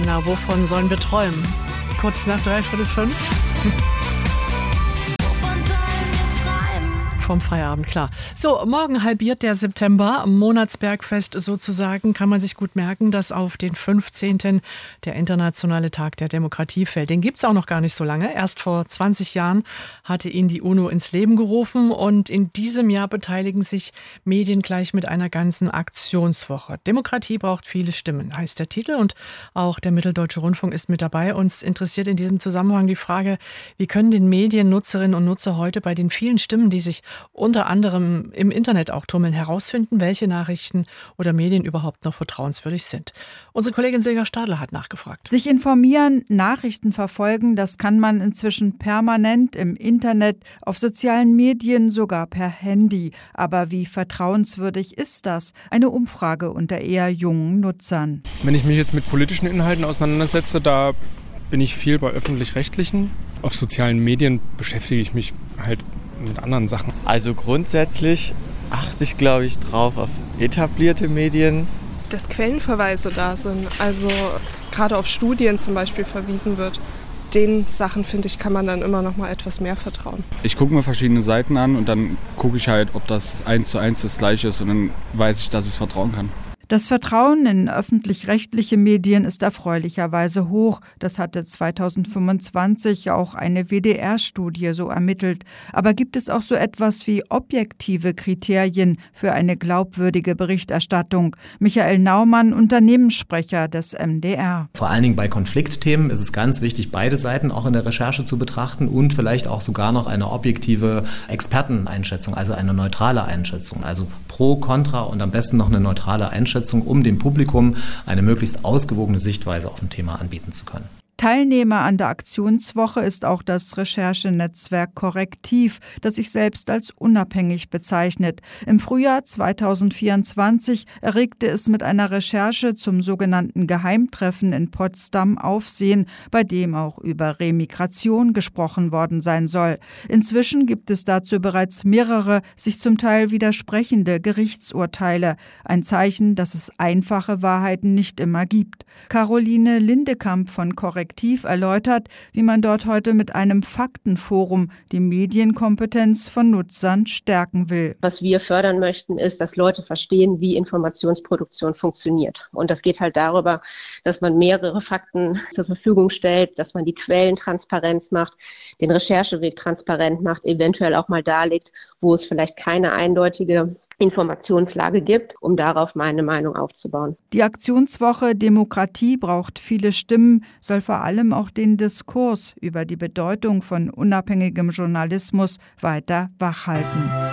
Na, wovon sollen wir träumen? Kurz nach 3:45. Vom Feierabend, klar. So, morgen halbiert der September, Monatsbergfest sozusagen, kann man sich gut merken, dass auf den 15. der Internationale Tag der Demokratie fällt. Den gibt es auch noch gar nicht so lange. Erst vor 20 Jahren hatte ihn die UNO ins Leben gerufen und in diesem Jahr beteiligen sich Medien gleich mit einer ganzen Aktionswoche. Demokratie braucht viele Stimmen, heißt der Titel, und auch der Mitteldeutsche Rundfunk ist mit dabei. Uns interessiert in diesem Zusammenhang die Frage, wie können den Medien, Nutzerinnen und Nutzer heute bei den vielen Stimmen, die sich unter anderem im Internet auch tummeln, herausfinden, welche Nachrichten oder Medien überhaupt noch vertrauenswürdig sind. Unsere Kollegin Silja Stadler hat nachgefragt. Sich informieren, Nachrichten verfolgen, das kann man inzwischen permanent im Internet, auf sozialen Medien, sogar per Handy. Aber wie vertrauenswürdig ist das? Eine Umfrage unter eher jungen Nutzern. Wenn ich mich jetzt mit politischen Inhalten auseinandersetze, da bin ich viel bei öffentlich-rechtlichen. Auf sozialen Medien beschäftige ich mich halt mit anderen Sachen. Also grundsätzlich achte ich, glaube ich, drauf auf etablierte Medien. Dass Quellenverweise da sind, also gerade auf Studien zum Beispiel verwiesen wird. Den Sachen, finde ich, kann man dann immer noch mal etwas mehr vertrauen. Ich gucke mir verschiedene Seiten an und dann gucke ich halt, ob das 1:1 das gleiche ist und dann weiß ich, dass ich vertrauen kann. Das Vertrauen in öffentlich-rechtliche Medien ist erfreulicherweise hoch. Das hatte 2025 auch eine WDR-Studie so ermittelt. Aber gibt es auch so etwas wie objektive Kriterien für eine glaubwürdige Berichterstattung? Michael Naumann, Unternehmenssprecher des MDR. Vor allen Dingen bei Konfliktthemen ist es ganz wichtig, beide Seiten auch in der Recherche zu betrachten und vielleicht auch sogar noch eine objektive Experteneinschätzung, also eine neutrale Einschätzung. Also pro, contra und am besten noch eine neutrale Einschätzung, um dem Publikum eine möglichst ausgewogene Sichtweise auf ein Thema anbieten zu können. Teilnehmer an der Aktionswoche ist auch das Recherchenetzwerk Correctiv, das sich selbst als unabhängig bezeichnet. Im Frühjahr 2024 erregte es mit einer Recherche zum sogenannten Geheimtreffen in Potsdam Aufsehen, bei dem auch über Remigration gesprochen worden sein soll. Inzwischen gibt es dazu bereits mehrere, sich zum Teil widersprechende Gerichtsurteile. Ein Zeichen, dass es einfache Wahrheiten nicht immer gibt. Caroline Lindekamp von Correctiv erläutert, wie man dort heute mit einem Faktenforum die Medienkompetenz von Nutzern stärken will. Was wir fördern möchten, ist, dass Leute verstehen, wie Informationsproduktion funktioniert. Und das geht halt darüber, dass man mehrere Fakten zur Verfügung stellt, dass man die Quellen transparent macht, den Rechercheweg transparent macht, eventuell auch mal darlegt, wo es vielleicht keine eindeutige Informationslage gibt, um darauf meine Meinung aufzubauen. Die Aktionswoche Demokratie braucht viele Stimmen, soll vor allem auch den Diskurs über die Bedeutung von unabhängigem Journalismus weiter wachhalten.